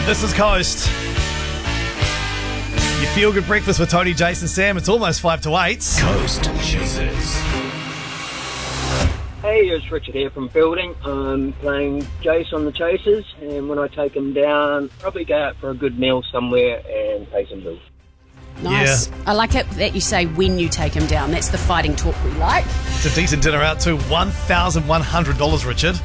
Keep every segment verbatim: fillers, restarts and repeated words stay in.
This is Coast. You feel good breakfast with Tony, Jason, Sam. It's almost five to eight. Coast Jesus. Hey, it's Richard here from Building. I'm playing Jace on the Chasers, and when I take him down, probably go out for a good meal somewhere and pay some bills. Nice. Yeah. I like it that you say when you take him down. That's the fighting talk we like. It's a decent dinner out to one thousand one hundred dollars, Richard.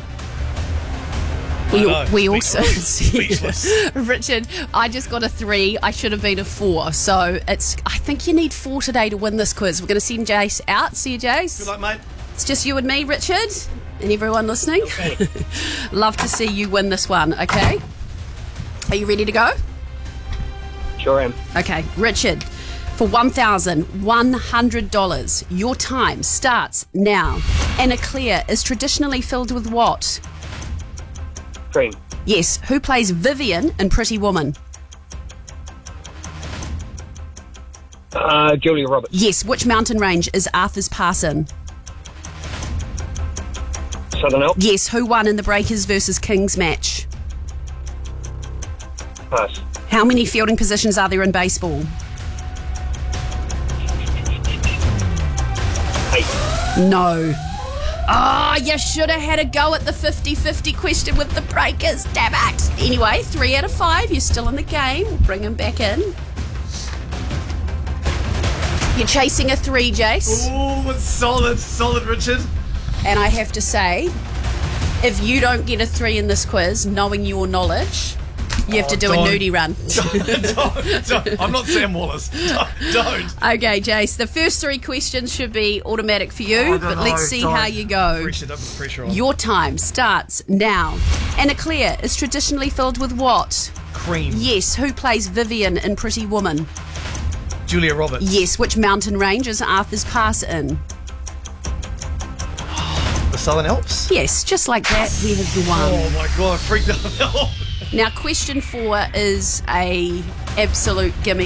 We, I know, we also, speechless. Richard, I just got a three. I should have been a four. So it's. I think you need four today to win this quiz. We're going to send Jace out. See you, Jace. Good luck, mate. It's just you and me, Richard, and everyone listening. Okay. Love to see you win this one. Okay. Are you ready to go? Sure am. Okay, Richard. For one thousand one hundred dollars, your time starts now. And a clear is traditionally filled with what? Cream. Yes. Who plays Vivian in Pretty Woman? Uh, Julia Roberts. Yes. Which mountain range is Arthur's Pass in? Southern Alps. Yes. Who won in the Breakers versus Kings match? Pass. How many fielding positions are there in baseball? Eight. No. Oh, you should have had a go at the fifty-fifty question with the Breakers. Damn it. Anyway, three out of five. You're still in the game. We'll bring him back in. You're chasing a three, Jace. Oh, it's solid, solid, Richard. And I have to say, if you don't get a three in this quiz, knowing your knowledge, you have Oh, to do don't. a nudie run. don't, don't. I'm not Sam Wallace. Don't. don't. Okay, Jace, the first three questions should be automatic for you, Oh, but no, let's see don't. how you go. Pressure, don't put pressure on. Your time starts now. And a clear is traditionally filled with what? Cream. Yes. Who plays Vivian in Pretty Woman? Julia Roberts. Yes. Which mountain range is Arthur's Pass in? The Southern Alps. Yes, just like that, he has won. Oh my god, I freaked out. Now, question four is a absolute gimme.